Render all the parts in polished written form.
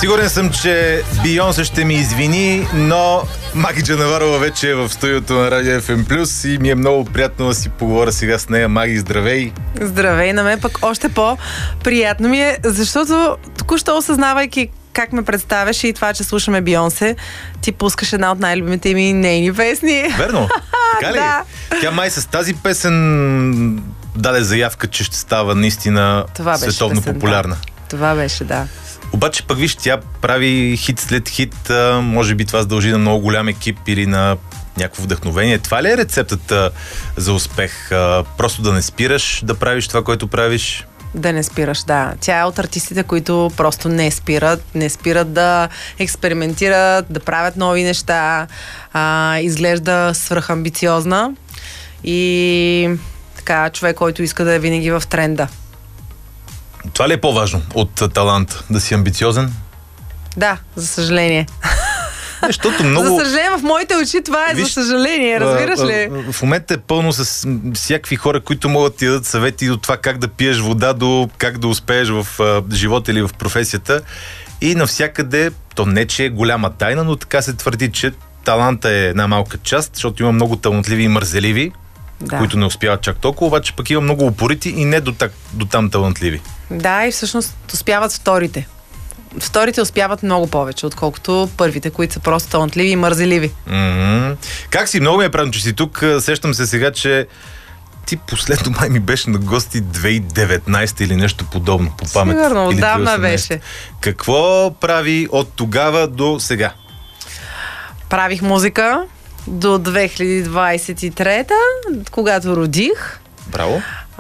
Сигурен съм, че Бийонсе ще ми извини, но Маги Джанаварова вече е в студиото на Радио FM+, и ми е много приятно да си поговоря сега с нея. Маги, здравей! Здравей, на мен пък още по-приятно ми е, защото току-що осъзнавайки как ме представяш и това, че слушаме Бийонсе, ти пускаш една от най-любимите ми нейни песни. Верно? Така ли? Да. Тя май с тази песен даде заявка, че ще става наистина световно популярна. Това беше, да. Обаче пък виж, тя прави хит след хит, може би това се дължи на много голям екип или на някакво вдъхновение. Това ли е рецептата за успех? Просто да не спираш да правиш това, което правиш? Да не спираш, да. Тя е от артистите, които просто не спират да експериментират, да правят нови неща, изглежда свръхамбициозна и така човек, който иска да е винаги в тренда. Това ли е по-важно от талант? Да си амбициозен? Да, за съжаление. Защото много... За съжаление, в моите очи това е. Виж, за съжаление, разбираш ли? В момента е пълно с всякакви хора, които могат да ти дадат съвети от това как да пиеш вода до как да успееш в живота или в професията. И навсякъде, то не че е голяма тайна, но така се твърди, че таланта е една малка част, защото има много талантливи и мързеливи, да, които не успяват чак толкова, обаче пък има много упорити и не до там талантливи. Да, и всъщност успяват вторите. Вторите успяват много повече, отколкото първите, които са просто талантливи и мързеливи. Как си? Много ми е приятно, че си тук. Сещам се сега, че ти последно май ми беше на гости 2019 или нещо подобно, по памет. Сигурно, отдавна беше. Какво прави от тогава до сега? Правих музика до 2023, когато родих. Браво!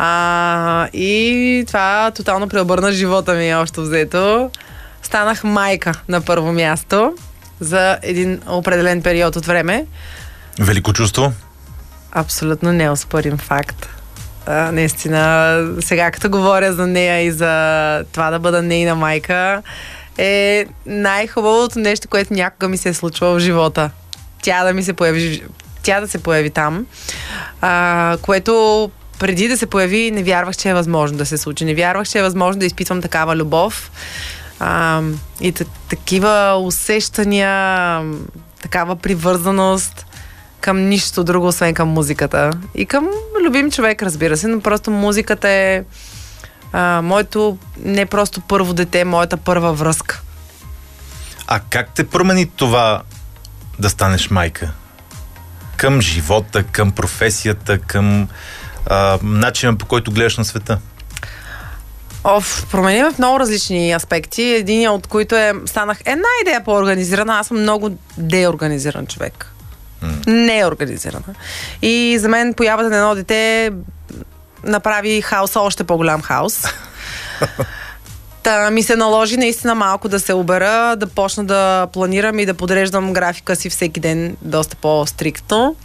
И това тотално преобърна живота ми, общо взето. Станах майка на първо място за един определен период от време. Велико чувство? Абсолютно неоспорим факт. Наистина, сега като говоря за нея и за това да бъда нейна майка, е най-хубавото нещо, което някога ми се е случвало в живота. Тя да се появи там, което преди да се появи не вярвах, че е възможно да се случи. Не вярвах, че е възможно да изпитвам такава любов и такива усещания, такава привързаност към нищо друго, освен към музиката. И към любим човек, разбира се, но просто музиката е моето не просто първо дете, моята първа връзка. А как те промени това да станеш майка? Към живота, към професията, към начинът, по който гледаш на света? Променим в много различни аспекти. Един от които станах една идея по-организирана. Аз съм много деорганизиран човек. Неорганизирана. И за мен появата на едно дете направи хаоса още по-голям хаос. Та ми се наложи наистина малко да се обера, да почна да планирам и да подреждам графика си всеки ден доста по-стриктно.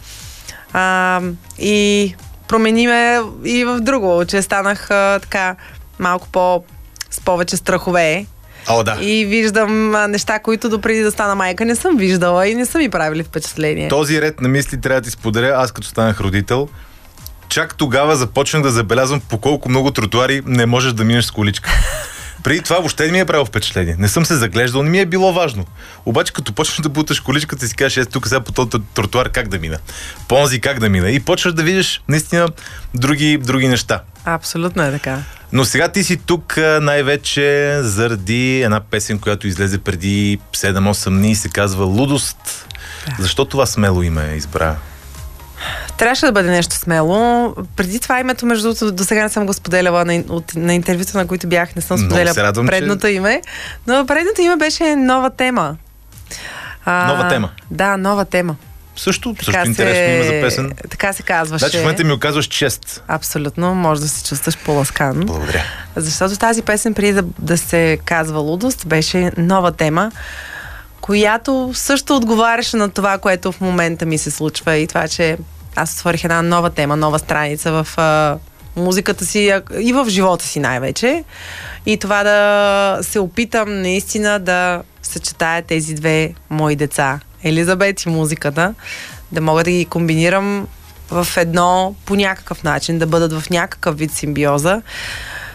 И промени ме и в друго, че станах така малко с повече страхове. Да. И виждам неща, които допреди да стана майка не съм виждала и не са ми правили впечатление. Този ред на мисли трябва да ти споделя. Аз като станах родител, чак тогава започнах да забелязвам по колко много тротуари не можеш да минеш с количка. Преди това въобще не ми е правило впечатление. Не съм се заглеждал, не ми е било важно. Обаче като почнеш да буташ количката и си кажеш, тук сега по този тротуар как да мина, по-онзи как да мина, и почваш да видиш наистина други неща. Абсолютно е така. Но сега ти си тук най-вече заради една песен, която излезе преди 7-8 дни и се казва Лудост. Да. Защо това смело име избра? Трябваше да бъде нещо смело. Преди това името, между другото, до сега не съм го споделяла на интервюта, на които бях, не съм споделяла предното име. Но предното име беше Нова тема. Нова тема? Да, Нова тема. Също интересно име за песен. Така се казваше. Значи в момента ми оказваш чест. Абсолютно, може да се чувстваш по-ласкан. Благодаря. Защото тази песен, преди да се казва Лудост, беше Нова тема, която също отговаряше на това, което в момента ми се случва, и това, че аз отворих една нова тема, нова страница в музиката си и в живота си най-вече. И това да се опитам наистина да съчетая тези две мои деца, Елизабет и музиката, да мога да ги комбинирам в едно по някакъв начин, да бъдат в някакъв вид симбиоза,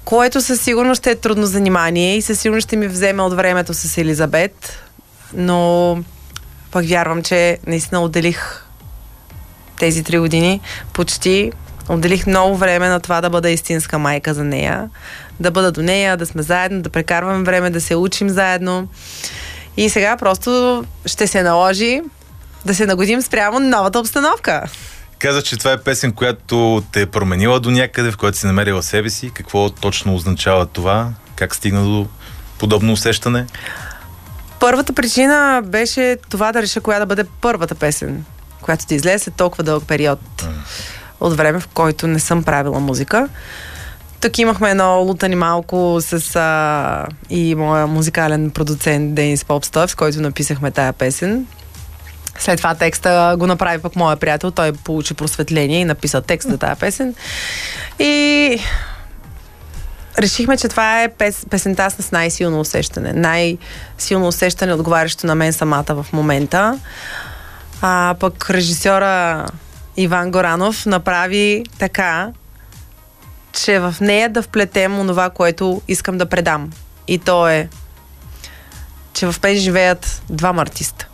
което със сигурност ще е трудно занимание и със сигурност ще ми вземе от времето с Елизабет, но пък вярвам, че наистина отделих тези 3 години, почти отделих много време на това да бъда истинска майка за нея, да бъда до нея, да сме заедно, да прекарваме време, да се учим заедно. И сега просто ще се наложи да се нагодим спрямо новата обстановка. Каза, че това е песен, която те е променила до някъде, в която си намерила себе си. Какво точно означава това? Как стигна до подобно усещане? Първата причина беше това да реша коя да бъде първата песен, която ти излезе след толкова дълъг период от време, в който не съм правила музика. Тук имахме едно лутани малко с и моя музикален продуцент Денис Попстов, с който написахме тая песен. След това текста го направи пък моя приятел, той получи просветление и написа текст за тая песен. И решихме, че това е песента с най-силно усещане. Най-силно усещане, отговарящо на мен самата в момента. Пък режисьора Иван Горанов направи така, че в нея да вплетем онова, което искам да предам. И то е, че в мен живеят двама артиста.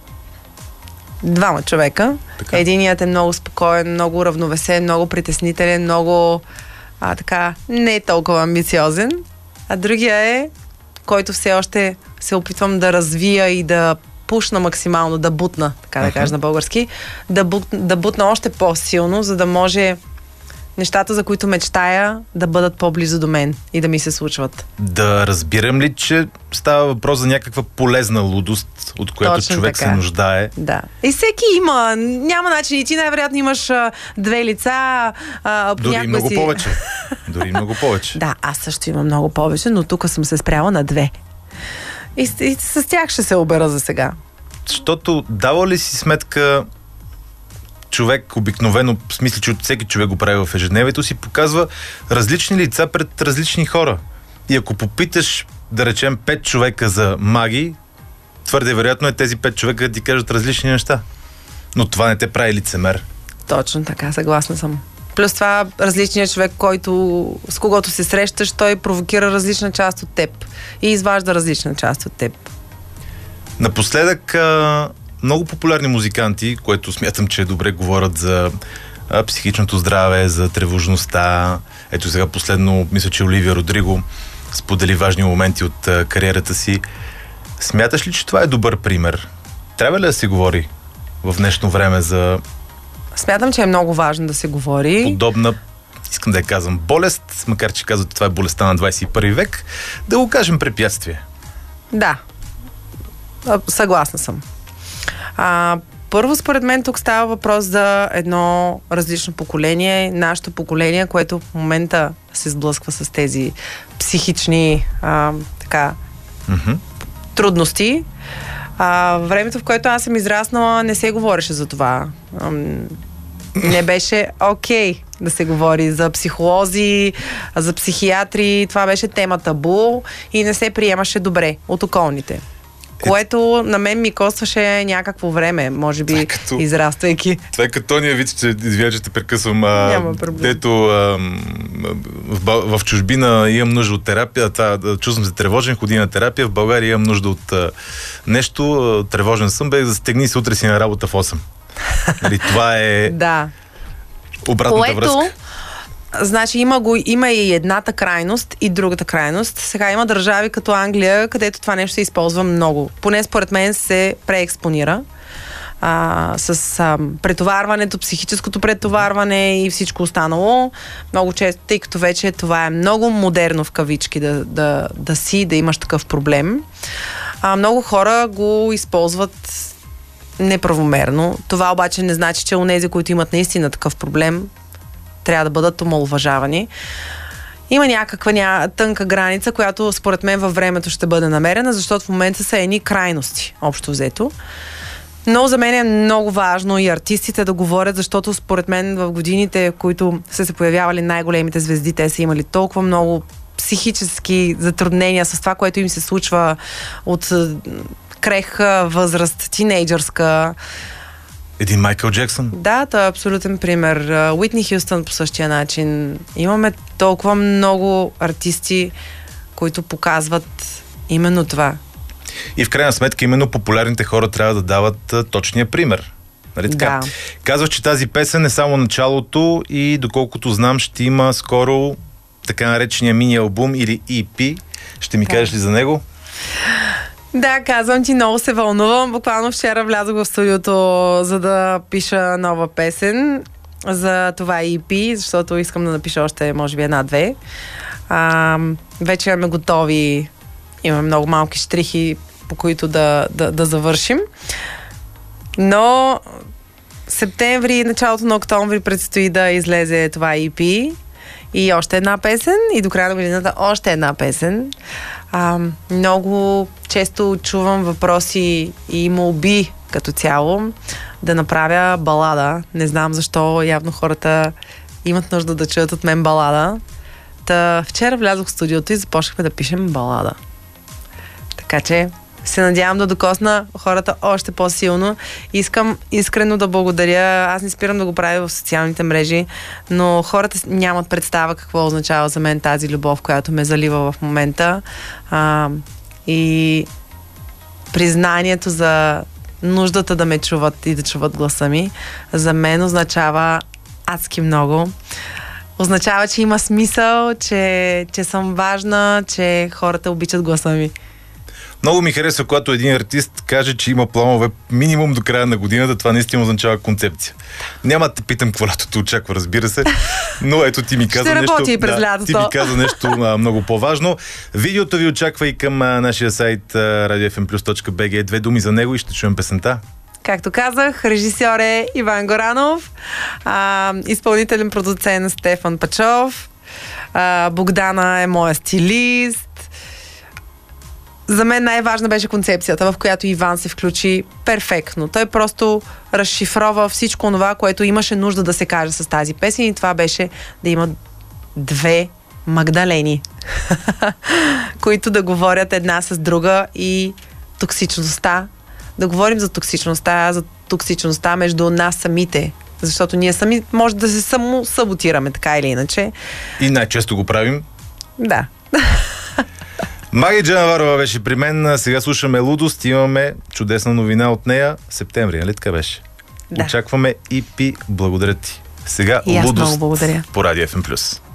Двама човека. Така. Единият е много спокоен, много равновесен, много притеснителен, много така, не толкова амбициозен. А другия е, който все още се опитвам да развия и да пушна максимално, да бутна, така да кажа на български, да бутна още по-силно, за да може нещата, за които мечтая, да бъдат по-близо до мен и да ми се случват. Да разбирам ли, че става въпрос за някаква полезна лудост, от която точно човек така се нуждае? Да. И всеки има. Няма начин. И ти най-вероятно имаш две лица. Дори много повече. Дори много повече. Да, аз също имам много повече, но тук съм се спряла на 2. И с тях ще се обера за сега. Защото дава ли си сметка човек обикновено, в смисъл, че всеки човек го прави в ежедневието си, показва различни лица пред различни хора. И ако попиташ, да речем, 5 човека за маги, твърде вероятно е тези 5 човека да ти кажат различни неща. Но това не те прави лицемер. Точно така, съгласна съм. Плюс това, различният човек, с когото се срещаш, той провокира различна част от теб и изважда различна част от теб. Напоследък много популярни музиканти, което смятам, че добре говорят за психичното здраве, за тревожността. Ето сега последно, мисля, че Оливия Родриго сподели важни моменти от кариерата си. Смяташ ли, че това е добър пример? Трябва ли да се говори в днешно време за... Смятам, че е много важно да се говори. Подобна, искам да я казвам, болест, макар че казват, това е болестта на 21 век, да го кажем препятствие. Да. Съгласна съм. Първо, според мен, тук става въпрос за едно различно поколение. Нашето поколение, което в момента се сблъсква с тези психични трудности. Времето, в което аз съм израснала, не се говореше за това. Не беше окей да се говори за психолози, за психиатри. Това беше тема табу и не се приемаше добре от околните. Което на мен ми костваше някакво време, може би, израствайки. Това е като ония вид, че извиня, че те прекъсвам. Дето в чужбина имам нужда от терапия, чувствам се тревожен, ходи на терапия, в България имам нужда от нещо, тревожен съм, стегни се, утре си на работа в 8. Това е обратната връзка. Значи има и едната крайност и другата крайност. Сега има държави като Англия, където това нещо се използва много. Поне според мен се преекспонира с претоварването, психическото претоварване и всичко останало. Много често, тъй като вече това е много модерно в кавички да имаш такъв проблем. Много хора го използват неправомерно. Това обаче не значи, че онези, които имат наистина такъв проблем, трябва да бъдат омаловажавани. Има някаква тънка граница, която според мен във времето ще бъде намерена, защото в момента са едни крайности, общо взето. Но за мен е много важно и артистите да говорят, защото според мен в годините, в които са се появявали най-големите звезди, те са имали толкова много психически затруднения с това, което им се случва от крехка възраст, тинейджърска. Един Майкъл Джексън. Да, той е абсолютен пример. Уитни Хюстън по същия начин. Имаме толкова много артисти, които показват именно това. И в крайна сметка именно популярните хора трябва да дават точния пример. Нали така? Да. Казваш, че тази песен е само началото и доколкото знам ще има скоро така наречения мини-албум или EP. Ще ми кажеш ли за него? Да, казвам ти, много се вълнувам. Буквално вчера влязох в студиото, за да пиша нова песен за това EP, защото искам да напиша още, може би, една-две. Вече имаме готови, имаме много малки щрихи, по които да завършим. Но септември, началото на октомври предстои да излезе това EP и още една песен, и до края на годината още една песен. Много често чувам въпроси и молби като цяло да направя балада. Не знам защо, явно хората имат нужда да чуят от мен балада. Вчера влязох в студиото и започнахме да пишем балада. Така че се надявам да докосна хората още по-силно. Искам искрено да благодаря. Аз не спирам да го правя в социалните мрежи, но хората нямат представа какво означава за мен тази любов, която ме залива в момента. И признанието за нуждата да ме чуват и да чуват гласа ми, за мен означава адски много. Означава, че има смисъл, че съм важна, че хората обичат гласа ми. Много ми харесва, когато един артист каже, че има планове минимум до края на годината. Това наистина означава концепция. Няма да те питам какво лятото очаква, разбира се, но ето ти ми каза нещо. И през лятото. Ти ми каза нещо много по-важно. Видеото ви очаква и към нашия сайт radiofmplus.bg. Две думи за него и ще чуем песента. Както казах, режисьор е Иван Горанов, изпълнителен продуцент Стефан Пачов, Богдана е моя стилист. За мен най-важна беше концепцията, в която Иван се включи перфектно. Той просто разшифрова всичко това, което имаше нужда да се каже с тази песен, и това беше да има две Магдалени, които да говорят една с друга, и токсичността. Да говорим за токсичността между нас самите. Защото ние сами може да се само саботираме, така или иначе. И най-често го правим. Да. Маги Джанаварова беше при мен. Сега слушаме Лудост. Имаме чудесна новина от нея. Септември, нали така беше? Да. Очакваме EP. Благодаря ти. Сега Лудост по Радио FM+.